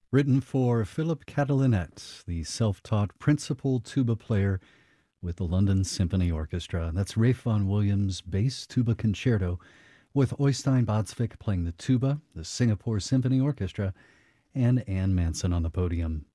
Written for Philip Catalinet, the self-taught principal tuba player with the London Symphony Orchestra. That's Ralph Vaughan Williams' Bass Tuba Concerto with Oystein Bodsvik playing the tuba, the Singapore Symphony Orchestra, and Anne Manson on the podium.